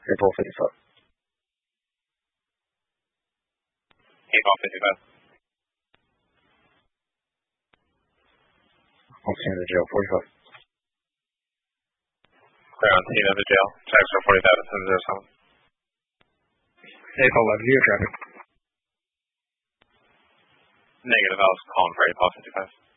April 55. April 55. Oxygen to jail 45. Clear on scene of the jail. Tracks for 40,707. April 11 geotraffic. Negative, I was calling for April 55.